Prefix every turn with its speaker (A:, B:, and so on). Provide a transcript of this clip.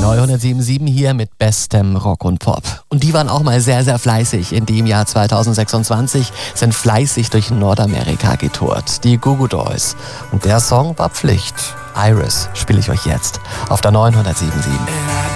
A: 977 hier mit bestem Rock und Pop. Und die waren auch mal sehr, sehr fleißig in dem Jahr 2026, sind fleißig durch Nordamerika getourt. Die Goo Goo Dolls. Und der Song war Pflicht. Iris spiele ich euch jetzt auf der 977.